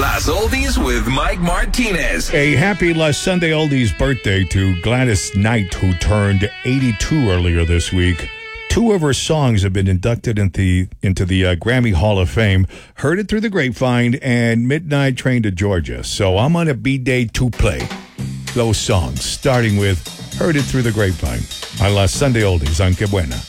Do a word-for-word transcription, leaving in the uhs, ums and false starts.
Las Oldies with Mike Martinez. A happy last Sunday Oldies birthday to Gladys Knight, who turned eighty-two earlier this week. Two of her songs have been inducted into the, into the uh, Grammy Hall of Fame. Heard It Through the Grapevine and Midnight Train to Georgia. So I'm on a B-Day to play those songs, starting with Heard It Through the Grapevine. My last Sunday Oldies on Que Buena.